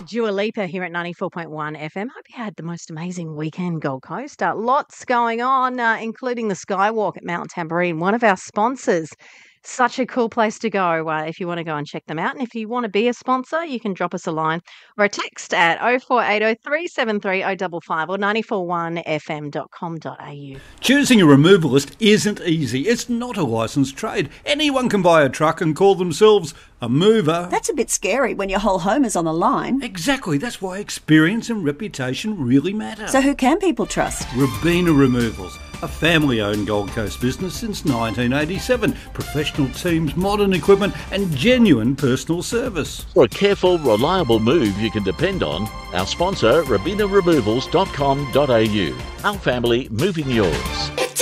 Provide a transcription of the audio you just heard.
Dua Lipa here at 94.1 FM. Hope you had the most amazing weekend, Gold Coast. Lots going on, including the Skywalk at Mount Tamborine, one of our sponsors. Such a cool place to go if you want to go and check them out. And if you want to be a sponsor, you can drop us a line or a text at 0480 373 055 or 941fm.com.au. Choosing a removalist isn't easy. It's not a licensed trade. Anyone can buy a truck and call themselves a mover. That's a bit scary when your whole home is on the line. Exactly. That's why experience and reputation really matter. So who can people trust? Robina Removals, a family-owned Gold Coast business since 1987. Professional teams, modern equipment and genuine personal service. For a careful, reliable move you can depend on, our sponsor, RobinaRemovals.com.au. Our family moving yours.